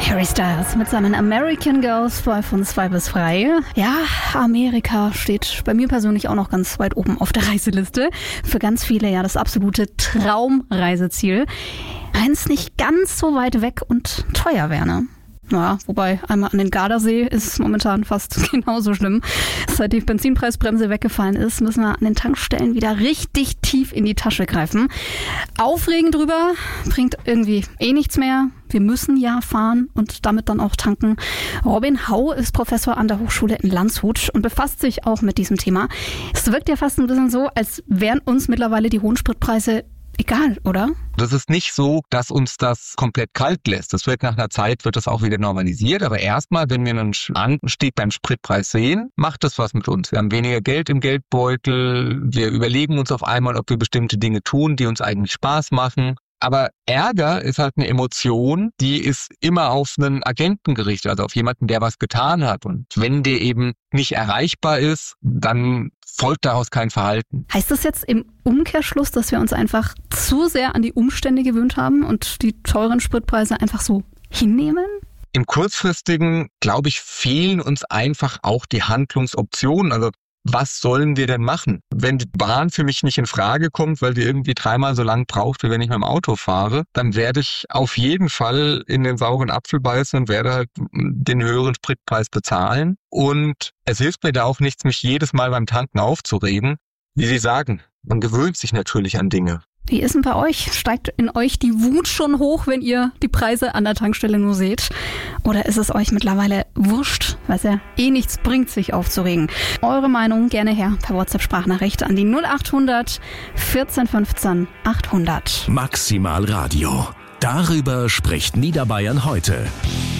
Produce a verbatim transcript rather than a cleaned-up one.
Harry Styles mit seinen American Girls bei von zwei bis frei. Ja, Amerika steht bei mir persönlich auch noch ganz weit oben auf der Reiseliste. Für ganz viele ja das absolute Traumreiseziel. Eins nicht ganz so weit weg und teuer wäre, ne? Naja, wobei einmal an den Gardasee ist es momentan fast genauso schlimm. Seit die Benzinpreisbremse weggefallen ist, müssen wir an den Tankstellen wieder richtig tief in die Tasche greifen. Aufregend drüber, bringt irgendwie eh nichts mehr. Wir müssen ja fahren und damit dann auch tanken. Robin Hau ist Professor an der Hochschule in Landshut und befasst sich auch mit diesem Thema. Es wirkt ja fast ein bisschen so, als wären uns mittlerweile die hohen Spritpreise egal, oder? Das ist nicht so, dass uns das komplett kalt lässt. Das wird nach einer Zeit, wird das auch wieder normalisiert. Aber erstmal, wenn wir einen Anstieg beim Spritpreis sehen, macht das was mit uns. Wir haben weniger Geld im Geldbeutel. Wir überlegen uns auf einmal, ob wir bestimmte Dinge tun, die uns eigentlich Spaß machen. Aber Ärger ist halt eine Emotion, die ist immer auf einen Agenten gerichtet, also auf jemanden, der was getan hat. Und wenn der eben nicht erreichbar ist, dann folgt daraus kein Verhalten. Heißt das jetzt im Umkehrschluss, dass wir uns einfach zu sehr an die Umstände gewöhnt haben und die teuren Spritpreise einfach so hinnehmen? Im Kurzfristigen, glaube ich, fehlen uns einfach auch die Handlungsoptionen. Also was sollen wir denn machen? Wenn die Bahn für mich nicht in Frage kommt, weil die irgendwie dreimal so lang braucht, wie wenn ich mit dem Auto fahre, dann werde ich auf jeden Fall in den sauren Apfel beißen und werde halt den höheren Spritpreis bezahlen. Und es hilft mir da auch nichts, mich jedes Mal beim Tanken aufzuregen. Wie Sie sagen, man gewöhnt sich natürlich an Dinge. Wie ist denn bei euch? Steigt in euch die Wut schon hoch, wenn ihr die Preise an der Tankstelle nur seht? Oder ist es euch mittlerweile wurscht, weil es ja eh nichts bringt, sich aufzuregen? Eure Meinung gerne her per WhatsApp-Sprachnachricht an die null acht hundert vierzehn fünfzehn achthundert. Maximal Radio. Darüber spricht Niederbayern heute.